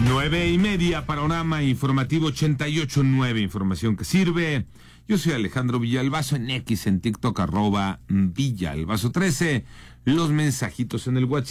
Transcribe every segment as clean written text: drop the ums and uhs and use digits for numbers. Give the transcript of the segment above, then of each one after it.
9:30, panorama informativo 88.9, información que sirve. Yo soy Alejandro Villalbazo, en X, en TikTok, @Villalbazo13. Los mensajitos en el WhatsApp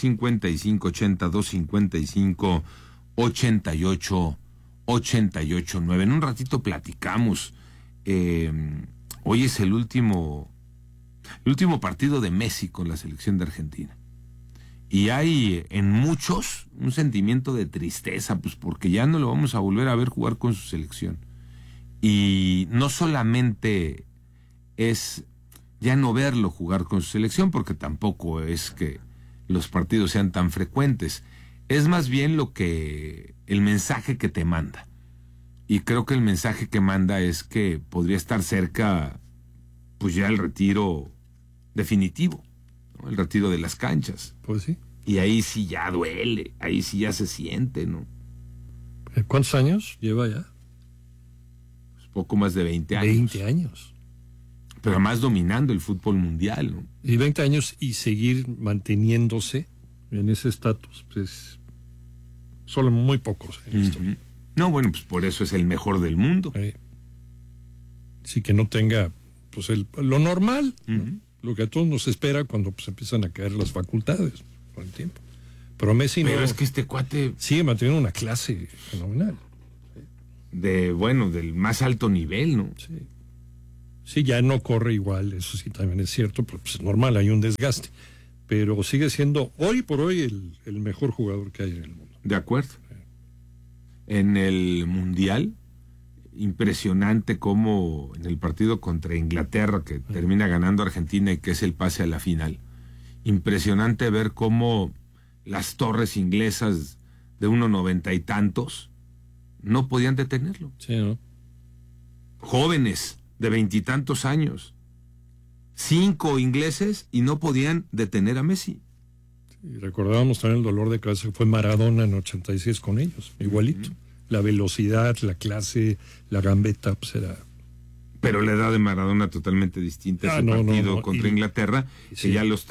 5582558889. En un ratito platicamos. Hoy es el último partido de Messi con la selección de Argentina. Y hay en muchos un sentimiento de tristeza, pues porque ya no lo vamos a volver a ver jugar con su selección. Y no solamente es ya no verlo jugar con su selección, porque tampoco es que los partidos sean tan frecuentes. Es más bien el mensaje que te manda. Y creo que el mensaje que manda es que podría estar cerca, pues ya el retiro definitivo, ¿no? El retiro de las canchas. Pues sí. Y ahí sí ya duele, ahí sí ya se siente, ¿no? ¿Cuántos años lleva ya? Pues poco más de 20 años. 20 años. Pero además dominando el fútbol mundial, ¿no? Y 20 años y seguir manteniéndose en ese estatus, pues solo muy pocos en esto. No, bueno, pues por eso es el mejor del mundo. Sí, que no tenga pues lo normal, ¿no? Lo que a todos nos espera cuando pues empiezan a caer las facultades con el tiempo. Pero Messi Pero no, es que este cuate sigue manteniendo una clase fenomenal. del más alto nivel, ¿no? Sí. Sí, ya no corre igual, eso sí también es cierto, pero pues es normal, hay un desgaste. Pero sigue siendo hoy por hoy el mejor jugador que hay en el mundo. De acuerdo. En el Mundial, impresionante cómo en el partido contra Inglaterra, que termina ganando Argentina y que es el pase a la final, impresionante ver cómo las torres inglesas de 1.90 y tantos no podían detenerlo. Sí, ¿no? Jóvenes de 20 y tantos años, 5 ingleses y no podían detener a Messi. Y recordábamos también el dolor de cabeza que fue Maradona en 86 con ellos, igualito. La velocidad, la clase, la gambeta, pues era... Pero la edad de Maradona totalmente distinta. Ese partido contra Inglaterra, que ya a los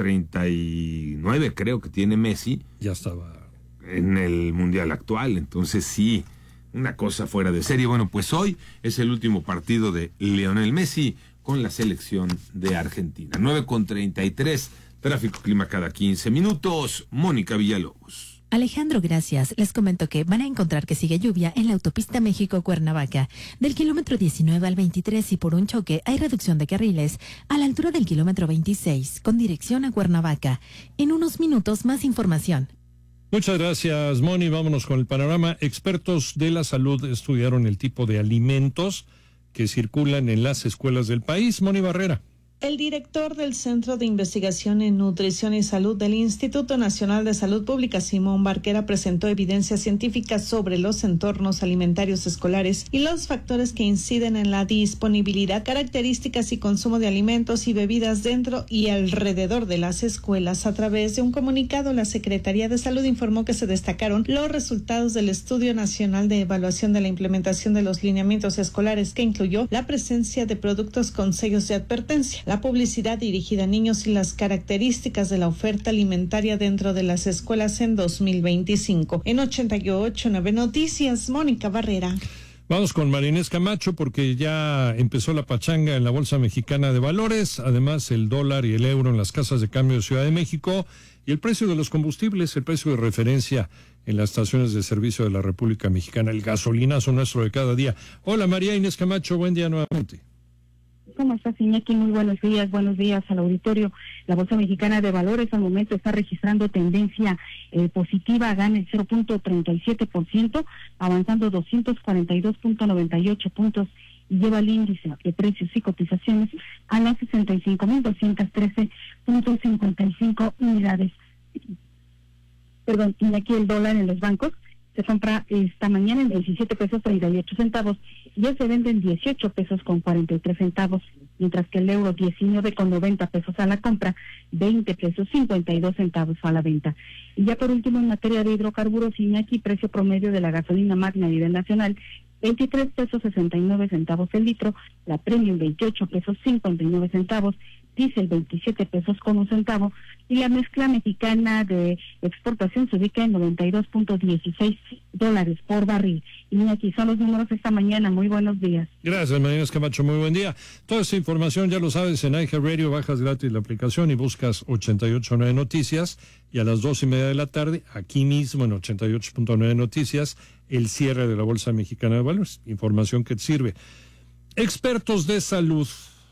39 creo que tiene Messi, ya estaba en el Mundial actual. Entonces sí, una cosa fuera de serie. Bueno, pues hoy es el último partido de Lionel Messi con la selección de Argentina. 9:33, tráfico clima cada 15 minutos. Mónica Villalobos. Alejandro, gracias. Les comento que van a encontrar que sigue lluvia en la autopista México-Cuernavaca, del kilómetro 19 al 23, y por un choque hay reducción de carriles a la altura del kilómetro 26, con dirección a Cuernavaca. En unos minutos, más información. Muchas gracias, Moni. Vámonos con el panorama. Expertos de la salud estudiaron el tipo de alimentos que circulan en las escuelas del país. Moni Barrera. El director del Centro de Investigación en Nutrición y Salud del Instituto Nacional de Salud Pública, Simón Barquera, presentó evidencia científica sobre los entornos alimentarios escolares y los factores que inciden en la disponibilidad, características y consumo de alimentos y bebidas dentro y alrededor de las escuelas. A través de un comunicado, la Secretaría de Salud informó que se destacaron los resultados del Estudio Nacional de Evaluación de la Implementación de los Lineamientos Escolares, que incluyó la presencia de productos con sellos de advertencia, la publicidad dirigida a niños y las características de la oferta alimentaria dentro de las escuelas en 2025. En 88.9 Noticias, Mónica Barrera. Vamos con Marinés Camacho porque ya empezó la pachanga en la Bolsa Mexicana de Valores, además el dólar y el euro en las casas de cambio de Ciudad de México y el precio de los combustibles, el precio de referencia en las estaciones de servicio de la República Mexicana, el gasolinazo nuestro de cada día. Hola María Inés Camacho, buen día nuevamente. ¿Cómo estás, Iñaki? Muy buenos días al auditorio. La Bolsa Mexicana de Valores al momento está registrando tendencia positiva, gana el 0.37%, avanzando 242.98 puntos y lleva el índice de precios y cotizaciones a las 65.213.55 unidades. Perdón, Iñaki, el dólar en los bancos se compra esta mañana en 17 pesos 38 centavos y ya se vende en 18 pesos con 43 centavos, mientras que el euro 19 con 90 pesos a la compra, 20 pesos 52 centavos a la venta. Y ya por último, en materia de hidrocarburos, Iñaki, precio promedio de la gasolina magna a nivel nacional, 23 pesos 69 centavos el litro, la premium 28 pesos 59 centavos diésel 27 pesos con un centavo, y la mezcla mexicana de exportación se ubica en $92.16 por barril. Y aquí son los números esta mañana. Muy buenos días. Gracias, Marinas Camacho, muy buen día. Toda esta información ya lo sabes en iHeartRadio, bajas gratis la aplicación y buscas 88.9 Noticias, y a las 2:30 de la tarde, aquí mismo en 88.9 Noticias, el cierre de la Bolsa Mexicana de Valores, información que te sirve. Expertos de salud.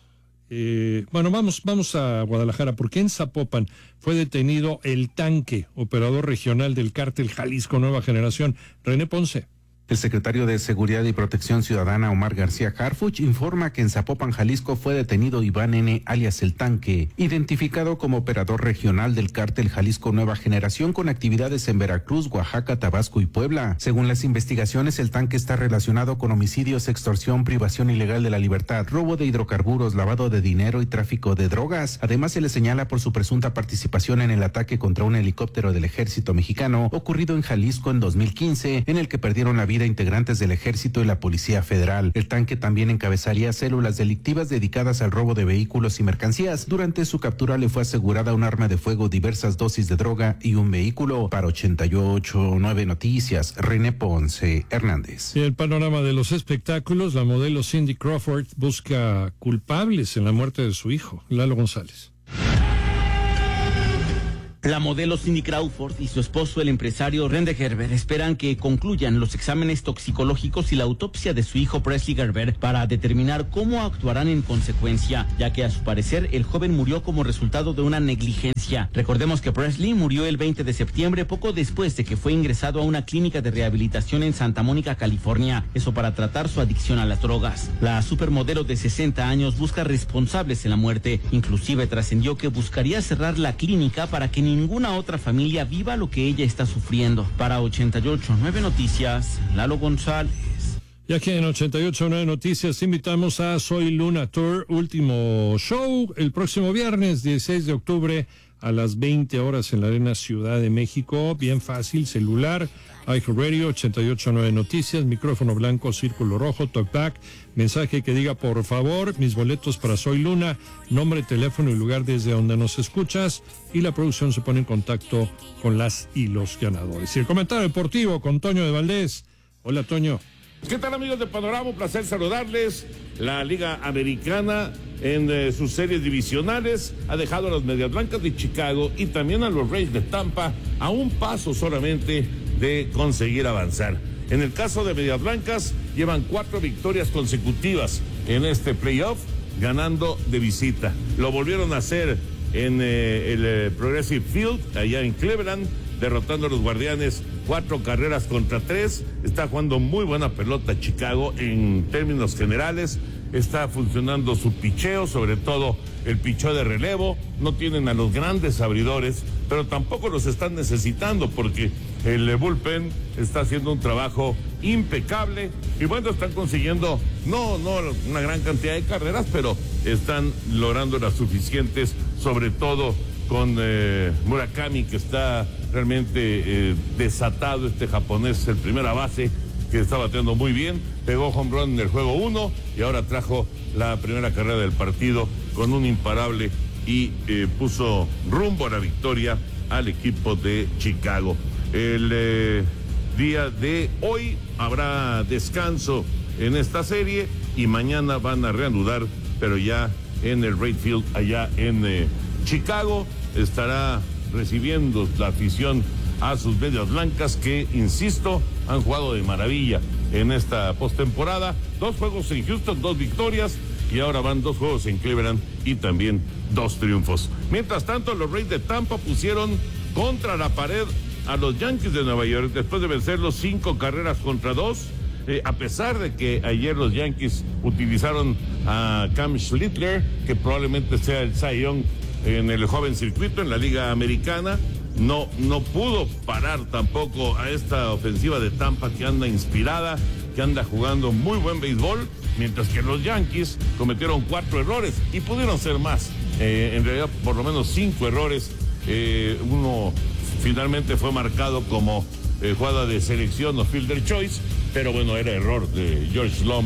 Vamos a Guadalajara, porque en Zapopan fue detenido el Tanque, operador regional del cártel Jalisco Nueva Generación. René Ponce. El secretario de Seguridad y Protección Ciudadana, Omar García Harfuch, informa que en Zapopan, Jalisco, fue detenido Iván N., alias El Tanque, identificado como operador regional del cártel Jalisco Nueva Generación con actividades en Veracruz, Oaxaca, Tabasco y Puebla. Según las investigaciones, El Tanque está relacionado con homicidios, extorsión, privación ilegal de la libertad, robo de hidrocarburos, lavado de dinero y tráfico de drogas. Además, se le señala por su presunta participación en el ataque contra un helicóptero del ejército mexicano ocurrido en Jalisco en 2015, en el que perdieron la vida integrantes del Ejército y la Policía Federal. El Tanque también encabezaría células delictivas dedicadas al robo de vehículos y mercancías. Durante su captura le fue asegurada un arma de fuego, diversas dosis de droga y un vehículo. Para 88.9 Noticias, René Ponce Hernández. Y el panorama de los espectáculos, la modelo Cindy Crawford busca culpables en la muerte de su hijo, Lalo González. La modelo Cindy Crawford y su esposo, el empresario Randy Gerber, esperan que concluyan los exámenes toxicológicos y la autopsia de su hijo Presley Gerber para determinar cómo actuarán en consecuencia, ya que a su parecer el joven murió como resultado de una negligencia. Recordemos que Presley murió el 20 de septiembre, poco después de que fue ingresado a una clínica de rehabilitación en Santa Mónica, California, eso para tratar su adicción a las drogas. La supermodelo de 60 años busca responsables en la muerte, inclusive trascendió que buscaría cerrar la clínica para que ninguna otra familia viva lo que ella está sufriendo. Para 88.9 Noticias, Lalo González. Y aquí en 88.9 Noticias invitamos a Soy Luna Tour, último show el próximo viernes 16 de octubre a las 20 horas en la Arena Ciudad de México. Bien fácil, celular, iHeartRadio, 88.9 Noticias, micrófono blanco, círculo rojo, talkback, mensaje que diga por favor, mis boletos para Soy Luna, nombre, teléfono y lugar desde donde nos escuchas, y la producción se pone en contacto con las y los ganadores. Y el comentario deportivo con Toño de Valdés. Hola, Toño. ¿Qué tal, amigos de Panorama? Un placer saludarles. La Liga Americana en sus series divisionales ha dejado a los Medias Blancas de Chicago y también a los Rays de Tampa a un paso solamente de conseguir avanzar. En el caso de Medias Blancas, llevan 4 victorias consecutivas en este playoff, ganando de visita. Lo volvieron a hacer en el Progressive Field, allá en Cleveland, derrotando a los Guardianes 4-3. Está jugando muy buena pelota Chicago en términos generales. Está funcionando su picheo, sobre todo el picheo de relevo. No tienen a los grandes abridores, pero tampoco los están necesitando porque el bullpen está haciendo un trabajo impecable. Y bueno, están consiguiendo no una gran cantidad de carreras, pero están logrando las suficientes, sobre todo con Murakami, que está realmente desatado, este japonés, el primera base, que está bateando muy bien, pegó home run en el juego 1 y ahora trajo la primera carrera del partido con un imparable y puso rumbo a la victoria al equipo de Chicago. El día de hoy habrá descanso en esta serie y mañana van a reanudar, pero ya en el Wright Field, allá en Chicago. Estará recibiendo la afición a sus Medias Blancas, que, insisto, han jugado de maravilla en esta postemporada. 2 juegos en Houston, 2 victorias, y ahora van 2 juegos en Cleveland y también 2 triunfos. Mientras tanto, los Rays de Tampa pusieron contra la pared a los Yankees de Nueva York después de vencerlos 5-2. A pesar de que ayer los Yankees utilizaron a Cam Schlittler, que probablemente sea el Cy Young en el joven circuito en la Liga Americana, no pudo parar tampoco a esta ofensiva de Tampa, que anda inspirada, que anda jugando muy buen béisbol, mientras que los Yankees cometieron 4 errores y pudieron ser más, en realidad por lo menos 5 errores. Uno finalmente fue marcado como jugada de selección o fielder choice, pero bueno, era error de George Lombard.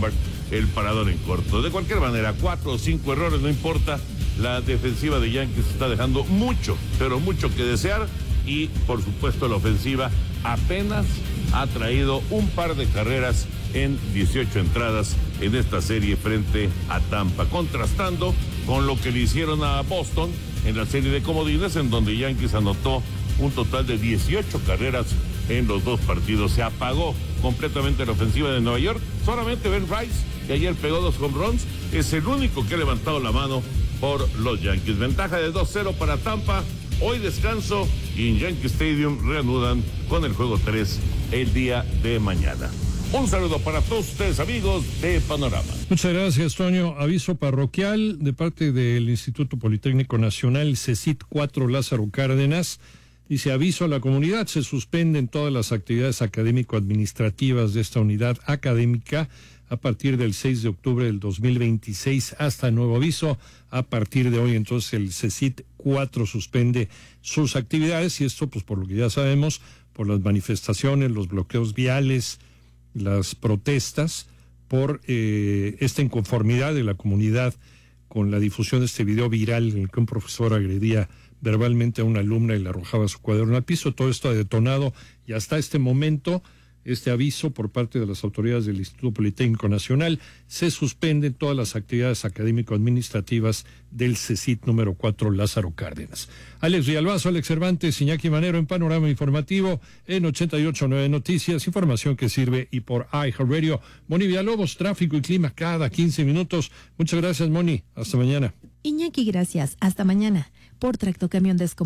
el parador en corto. De cualquier manera, 4 o 5 errores, no importa. La defensiva de Yankees está dejando mucho, pero mucho que desear. Y, por supuesto, la ofensiva apenas ha traído un par de carreras en 18 entradas en esta serie frente a Tampa, contrastando con lo que le hicieron a Boston en la serie de comodines, en donde Yankees anotó un total de 18 carreras en los 2 partidos. Se apagó completamente la ofensiva de Nueva York. Solamente Ben Rice, que ayer pegó 2 home runs, es el único que ha levantado la mano por los Yankees. Ventaja de 2-0 para Tampa. Hoy descanso y en Yankee Stadium reanudan con el juego 3 el día de mañana. Un saludo para todos ustedes, amigos de Panorama. Muchas gracias, Toño. Aviso parroquial de parte del Instituto Politécnico Nacional, CECIT 4 Lázaro Cárdenas. Dice, aviso a la comunidad, se suspenden todas las actividades académico-administrativas de esta unidad académica a partir del 6 de octubre del 2026 hasta nuevo aviso. A partir de hoy, entonces, el CECIT 4 suspende sus actividades, y esto, pues, por lo que ya sabemos, por las manifestaciones, los bloqueos viales, las protestas, por esta inconformidad de la comunidad con la difusión de este video viral en el que un profesor agredía verbalmente a una alumna y le arrojaba su cuaderno al piso. Todo esto ha detonado, y hasta este momento, este aviso por parte de las autoridades del Instituto Politécnico Nacional: se suspenden todas las actividades académico-administrativas del CECIT número 4 Lázaro Cárdenas. Alex Villalbazo, Alex Cervantes, Iñaki Manero en Panorama Informativo en 88.9 Noticias, información que sirve, y por iHeartRadio. Moni Villalobos, tráfico y clima cada 15 minutos. Muchas gracias, Moni. Hasta mañana. Iñaki, gracias. Hasta mañana. Por Tractocamión Descompuesto.